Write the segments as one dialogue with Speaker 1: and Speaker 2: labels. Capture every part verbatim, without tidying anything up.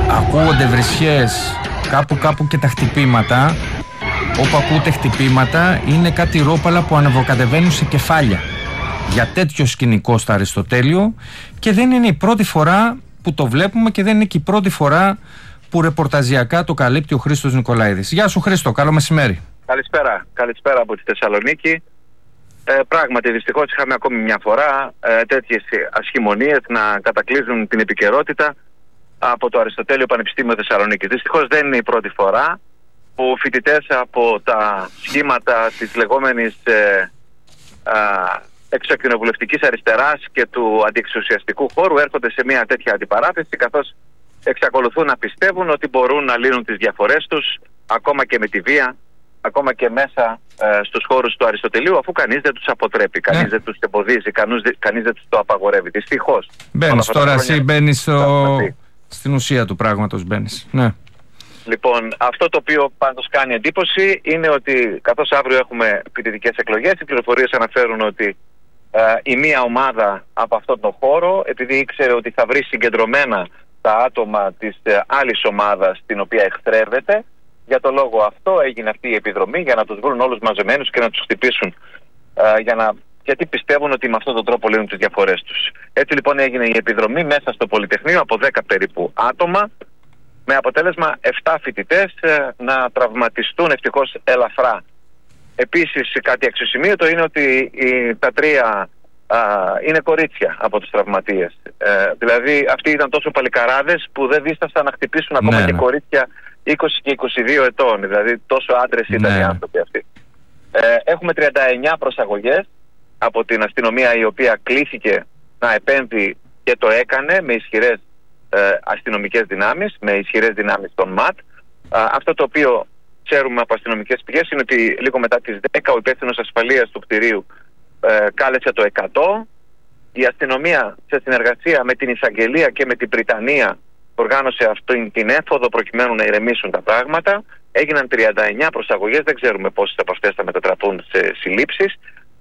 Speaker 1: ακούγονται βρισιές, κάπου κάπου και τα χτυπήματα. Όπου ακούτε χτυπήματα είναι κάτι ρόπαλα που ανεβοκατεβαίνουν σε κεφάλια. Για τέτοιο σκηνικό στο Αριστοτέλειο, και δεν είναι η πρώτη φορά που το βλέπουμε και δεν είναι και η πρώτη φορά που ρεπορταζιακά το καλύπτει ο Χρήστος Νικολαίδης. Γεια σου Χρήστο, καλό μεσημέρι.
Speaker 2: Καλησπέρα, καλησπέρα από τη Θεσσαλονίκη. Ε, πράγματι, δυστυχώς είχαμε ακόμη μια φορά ε, τέτοιες ασχημονίες να κατακλείζουν την επικαιρότητα από το Αριστοτέλειο Πανεπιστήμιο Θεσσαλονίκης. Δυστυχώς δεν είναι η πρώτη φορά που φοιτητές από τα σχήματα της λεγόμενης ε, εξοκοινοβουλευτικής αριστεράς και του αντιεξουσιαστικού χώρου έρχονται σε μια τέτοια αντιπαράθεση, καθώς εξακολουθούν να πιστεύουν ότι μπορούν να λύνουν τις διαφορές τους ακόμα και με τη βία, ακόμα και μέσα ε, στους χώρους του Αριστοτελείου, αφού κανείς δεν τους αποτρέπει, κανείς ναι. δεν τους εμποδίζει, κανείς, κανείς δεν τους το απαγορεύει. Δυστυχώς.
Speaker 1: Μπαίνεις τώρα, εσύ μπαίνεις στο... στην ουσία του πράγματος, μπαίνεις. Ναι.
Speaker 2: Λοιπόν, αυτό το οποίο πάντως κάνει εντύπωση είναι ότι καθώς αύριο έχουμε φοιτητικές εκλογές, οι πληροφορίες αναφέρουν ότι ε, η μία ομάδα από αυτόν τον χώρο, επειδή ήξερε ότι θα βρει συγκεντρωμένα τα άτομα της ε, άλλης ομάδας την οποία εχθρεύεται, για το λόγο αυτό έγινε αυτή η επιδρομή, για να τους βρουν όλους μαζεμένους και να τους χτυπήσουν, ε, για να... γιατί πιστεύουν ότι με αυτόν τον τρόπο λύνουν τις διαφορές τους. Έτσι λοιπόν έγινε η επιδρομή μέσα στο Πολυτεχνείο από δέκα περίπου άτομα, με αποτέλεσμα επτά φοιτητές ε, να τραυματιστούν ευτυχώς ελαφρά. Επίσης κάτι αξιοσημείωτο είναι ότι οι, τα τρία α, είναι κορίτσια από τους τραυματίες. Ε, δηλαδή αυτοί ήταν τόσο παλικαράδες που δεν δίστασαν να χτυπήσουν ακόμα ναι, και ναι. κορίτσια είκοσι και είκοσι δύο ετών. Δηλαδή τόσο άντρες ήταν ναι. οι άνθρωποι αυτοί. Ε, έχουμε τριάντα εννιά προσαγωγές από την αστυνομία, η οποία κλήθηκε να επέμβει και το έκανε με ισχυρές ε, αστυνομικές δυνάμεις, με ισχυρές δυνάμεις των ΜΑΤ. Α, αυτό το οποίο ξέρουμε από αστυνομικές πηγές είναι ότι λίγο μετά τις δέκα ο υπεύθυνος ασφαλείας του κτηρίου ε, κάλεσε το εκατό. Η αστυνομία σε συνεργασία με την εισαγγελία και με την Βρυτανία οργάνωσε αυτή την έφοδο προκειμένου να ηρεμήσουν τα πράγματα. Έγιναν τριάντα εννιά προσαγωγές, δεν ξέρουμε πόσες από αυτές θα μετατραπούν σε συλλήψεις,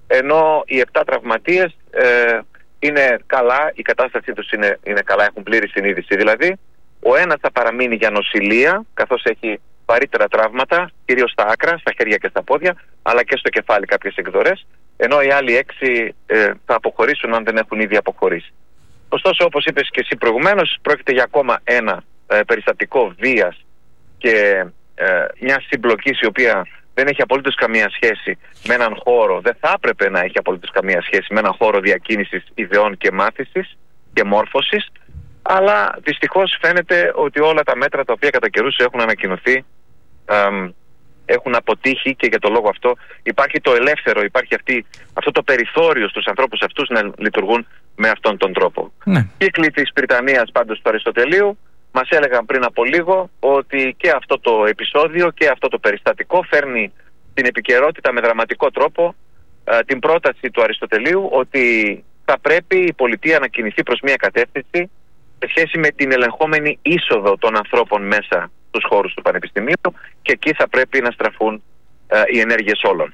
Speaker 2: ενώ οι επτά τραυματίες ε, είναι καλά, η κατάστασή τους είναι, είναι καλά, έχουν πλήρη συνείδηση. Δηλαδή, ο ένας θα παραμείνει για νοσηλεία, καθώς έχει βαρύτερα τραύματα, κυρίως στα άκρα, στα χέρια και στα πόδια, αλλά και στο κεφάλι κάποιες εκδορές, ενώ οι άλλοι έξι ε, θα αποχωρήσουν αν δεν έχουν ήδη αποχωρήσει. Ωστόσο, όπως είπες και εσύ προηγουμένως, πρόκειται για ακόμα ένα ε, περιστατικό βίας και ε, μια συμπλοκής η οποία δεν έχει απολύτως καμία σχέση με έναν χώρο, δεν θα έπρεπε να έχει απολύτως καμία σχέση με έναν χώρο διακίνησης ιδεών και μάθησης και μόρφωσης, αλλά δυστυχώς φαίνεται ότι όλα τα μέτρα τα οποία κατά καιρούς έχουν ανακοινωθεί εμ, έχουν αποτύχει, και για το λόγο αυτό υπάρχει το ελεύθερο, υπάρχει αυτή, αυτό το περιθώριο στους ανθρώπους αυτούς να λειτουργούν με αυτόν τον τρόπο. Ναι. Κύκλοι της Βρυτανίας πάντως του Αριστοτελείου μας έλεγαν πριν από λίγο ότι και αυτό το επεισόδιο και αυτό το περιστατικό φέρνει την επικαιρότητα με δραματικό τρόπο ε, την πρόταση του Αριστοτελείου ότι θα πρέπει η πολιτεία να κινηθεί προς μια κατεύθυνση σε σχέση με την ελεγχόμενη είσοδο των ανθρώπων μέσα στους χώρους του Πανεπιστημίου, και εκεί θα πρέπει να στραφούν ε, οι ενέργειες όλων.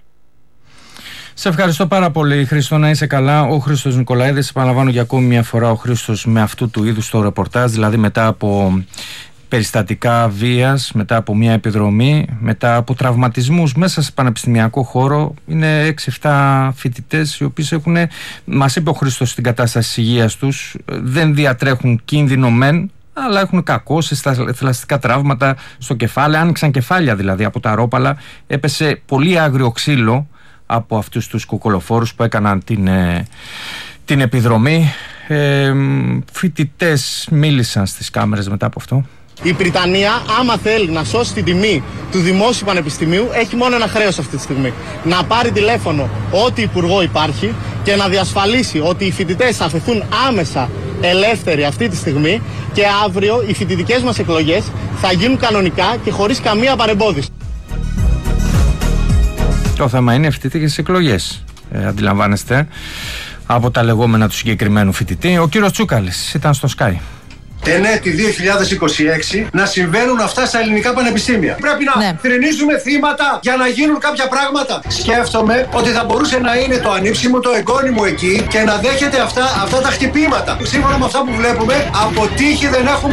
Speaker 1: Σε ευχαριστώ πάρα πολύ, Χρήστο, να είσαι καλά. Ο Χρήστος Νικολαίδης, επαναλαμβάνω για ακόμη μια φορά, ο Χρήστος με αυτού του είδους το ρεπορτάζ, δηλαδή μετά από περιστατικά βίας, μετά από μια επιδρομή, μετά από τραυματισμούς μέσα σε πανεπιστημιακό χώρο. Είναι έξι εφτά φοιτητές οι οποίοι έχουν, μας είπε ο Χρήστος, στην κατάσταση της υγείας τους, δεν διατρέχουν κίνδυνο μεν, αλλά έχουν κακώσεις, θηλαστικά τραύματα στο κεφάλι, άνοιξαν κεφάλια δηλαδή από τα ρόπαλα. Έπεσε πολύ άγριο ξύλο από αυτούς τους κουκολοφόρους που έκαναν την, ε, την επιδρομή. Ε, φοιτητές μίλησαν στις κάμερες μετά από αυτό.
Speaker 3: Η Βρυτανία, άμα θέλει να σώσει την τιμή του δημόσιου πανεπιστημίου, έχει μόνο ένα χρέος αυτή τη στιγμή. Να πάρει τηλέφωνο ό,τι υπουργό υπάρχει και να διασφαλίσει ότι οι φοιτητές θα αφαιθούν άμεσα ελεύθεροι αυτή τη στιγμή, και αύριο οι φοιτητικές μας εκλογές θα γίνουν κανονικά και χωρίς καμία παρεμπόδιση.
Speaker 1: Το θέμα είναι φοιτητικές εκλογές, ε, αντιλαμβάνεστε, από τα λεγόμενα του συγκεκριμένου φοιτητή. Ο κύριος Τσούκαλης ήταν στο Sky.
Speaker 4: Εν έτη δύο χιλιάδες είκοσι έξι να συμβαίνουν αυτά στα ελληνικά πανεπιστήμια. Πρέπει να ναι. θρηνίζουμε θύματα για να γίνουν κάποια πράγματα. Σκέφτομαι ότι θα μπορούσε να είναι το ανήψιμο, το εγγόνι μου εκεί και να δέχεται αυτά, αυτά τα χτυπήματα. Σύμφωνα με αυτά που βλέπουμε, από τύχη δεν έχουμε